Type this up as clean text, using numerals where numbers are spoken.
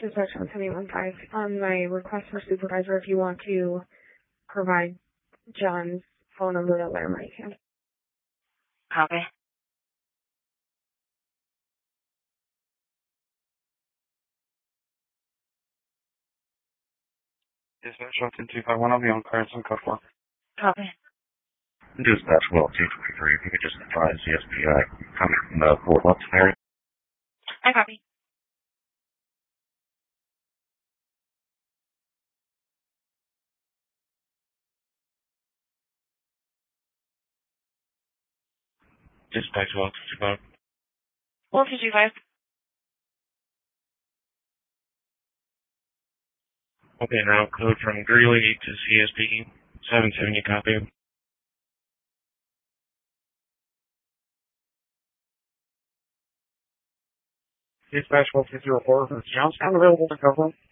Dispatch 171.5. On my request for supervisor, if you want to provide John's phone number to alarm, I can. Copy. Dispatch 12251, I'll be on Carson Code 4. Copy. Dispatch well 223, if you could just advise the SPI coming from the Fort Lupton area. I copy. Dispatch well 225. Well, 225. Okay, now code from Greeley to CSP 770, copy. Dispatch 1204, is Johnstown available to cover?